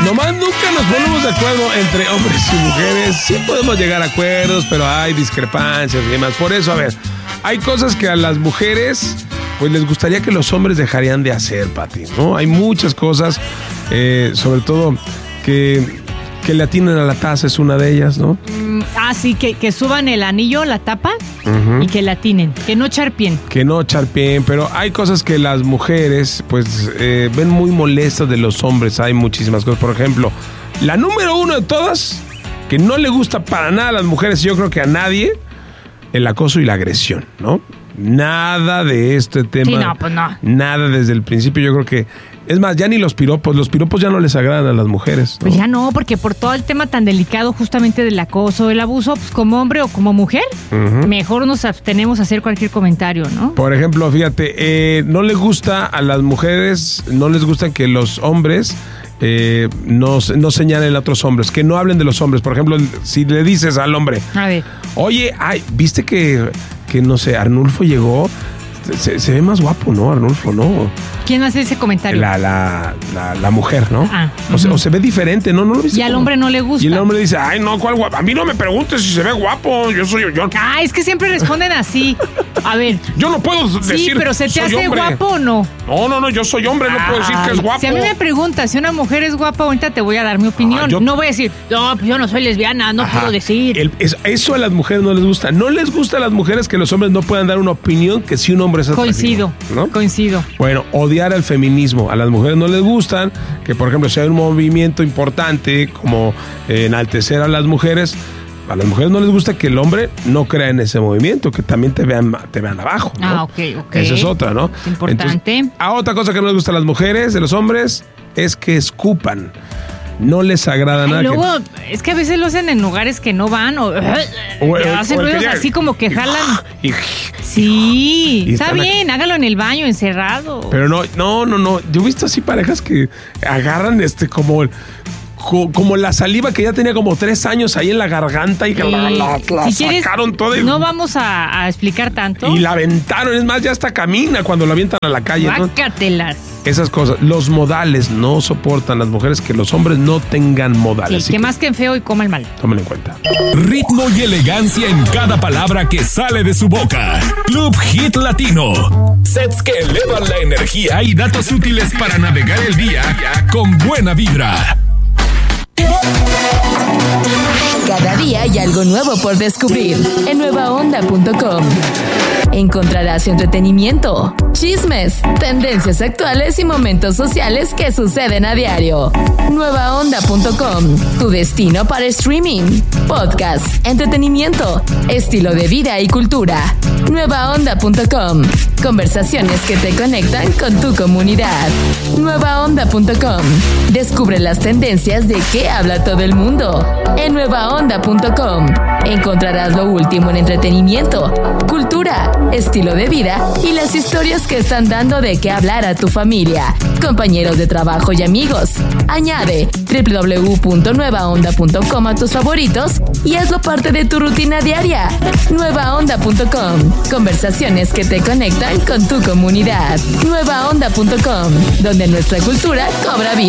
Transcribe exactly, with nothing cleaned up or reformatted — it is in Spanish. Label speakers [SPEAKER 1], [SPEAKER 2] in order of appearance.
[SPEAKER 1] Nomás nunca nos ponemos de acuerdo entre hombres y mujeres. Sí podemos llegar a acuerdos, pero hay discrepancias y demás. Por eso, a ver, hay cosas que a las mujeres pues les gustaría que los hombres dejarían de hacer, Pati, ¿no? Hay muchas cosas, eh, sobre todo que, que le atinen a la taza es una de ellas, ¿no?
[SPEAKER 2] Mm, ah, sí, que, que suban el anillo, la tapa, uh-huh. y que la atinen, que no charpien.
[SPEAKER 1] Que no charpien, pero hay cosas que las mujeres pues eh, ven muy molestas de los hombres. Hay muchísimas cosas, por ejemplo, la número uno de todas, que no le gusta para nada a las mujeres, y yo creo que a nadie, el acoso y la agresión, ¿no? Nada de este tema.
[SPEAKER 2] Sí, no, pues no.
[SPEAKER 1] Nada desde el principio. Yo creo que, es más, ya ni los piropos. Los piropos ya no les agradan a las mujeres, ¿no?
[SPEAKER 2] Pues ya no, porque por todo el tema tan delicado justamente del acoso, el abuso, pues como hombre o como mujer, uh-huh. mejor nos abstenemos a hacer cualquier comentario, ¿no?
[SPEAKER 1] Por ejemplo, fíjate, eh, no les gusta a las mujeres, no les gusta que los hombres eh, no, no señalen a otros hombres, que no hablen de los hombres. Por ejemplo, si le dices al hombre,
[SPEAKER 2] a ver,
[SPEAKER 1] oye, ay, ¿viste que, que no sé, Arnulfo llegó? Se, se ve más guapo, ¿no, Arnulfo, no?
[SPEAKER 2] ¿Quién hace ese comentario?
[SPEAKER 1] La, la, la, la mujer, ¿no?
[SPEAKER 2] Ah,
[SPEAKER 1] o, uh-huh. se, o se ve diferente, ¿no? ¿No lo viste?
[SPEAKER 2] Y al
[SPEAKER 1] como?
[SPEAKER 2] hombre no le gusta.
[SPEAKER 1] Y el hombre dice, ay, no, ¿cuál guapo? A mí no me preguntes si se ve guapo, yo soy yo.
[SPEAKER 2] Ah, es que siempre responden así. A ver.
[SPEAKER 1] Yo no puedo decir.
[SPEAKER 2] Sí, pero ¿se te hace
[SPEAKER 1] hombre.
[SPEAKER 2] guapo o no?
[SPEAKER 1] No, no, no, yo soy hombre, no puedo decir que es guapo.
[SPEAKER 2] Si a mí me preguntas si una mujer es guapa, ahorita te voy a dar mi opinión. Ah, yo... No voy a decir, no, pues yo no soy lesbiana, no Ajá. puedo decir.
[SPEAKER 1] El, es, eso a las mujeres no les gusta. No les gusta a las mujeres que los hombres no puedan dar una opinión que si un hombre es atractivo.
[SPEAKER 2] Coincido, ¿no? Coincido.
[SPEAKER 1] Bueno, odiar al feminismo. A las mujeres no les gustan que, por ejemplo, si hay un movimiento importante como eh, enaltecer a las mujeres, a las mujeres no les gusta que el hombre no crea en ese movimiento, que también te vean, te vean abajo, ¿no?
[SPEAKER 2] Ah, ok, ok.
[SPEAKER 1] Esa es otra, ¿no?
[SPEAKER 2] Es importante.
[SPEAKER 1] Entonces, a otra cosa que no les gusta a las mujeres, de los hombres, es que escupan. No les agrada
[SPEAKER 2] Ay,
[SPEAKER 1] nada.
[SPEAKER 2] Luego,
[SPEAKER 1] que...
[SPEAKER 2] es que a veces lo hacen en lugares que no van o, o el, hacen ruidos que así como que jalan.
[SPEAKER 1] Y,
[SPEAKER 2] sí,
[SPEAKER 1] y
[SPEAKER 2] está bien, a... hágalo en el baño, encerrado.
[SPEAKER 1] Pero no, no, no, no. Yo he visto así parejas que agarran este como... como la saliva que ya tenía como tres años ahí en la garganta y que
[SPEAKER 2] eh,
[SPEAKER 1] la, la, la
[SPEAKER 2] si
[SPEAKER 1] sacaron
[SPEAKER 2] quieres,
[SPEAKER 1] toda. Y,
[SPEAKER 2] no vamos a, a explicar tanto.
[SPEAKER 1] Y la aventaron, es más, ya hasta camina cuando la avientan a la calle.
[SPEAKER 2] Bácatelas.
[SPEAKER 1] ¿no? Esas cosas. Los modales no soportan las mujeres que los hombres no tengan modales.
[SPEAKER 2] Sí, que, que más que en feo y coma el mal.
[SPEAKER 1] Tómenlo en cuenta.
[SPEAKER 3] Ritmo y elegancia en cada palabra que sale de su boca. Club Hit Latino. Sets que elevan la energía y datos útiles para navegar el día con buena vibra.
[SPEAKER 4] Cada día hay algo nuevo por descubrir en nueva onda punto com. Encontrarás entretenimiento, chismes, tendencias actuales y momentos sociales que suceden a diario. nueva onda punto com, tu destino para streaming, podcast, entretenimiento, estilo de vida y cultura. nueva onda punto com, conversaciones que te conectan con tu comunidad. nueva onda punto com, descubre las tendencias de qué habla todo el mundo. En nueva onda punto com encontrarás lo último en entretenimiento, cultura, estilo de vida y las historias que están dando de qué hablar a tu familia, compañeros de trabajo y amigos. Añade doble u doble u doble u punto nueva onda punto com a tus favoritos y hazlo parte de tu rutina diaria. nueva onda punto com, conversaciones que te conectan con tu comunidad. nueva onda punto com, donde nuestra cultura cobra vida.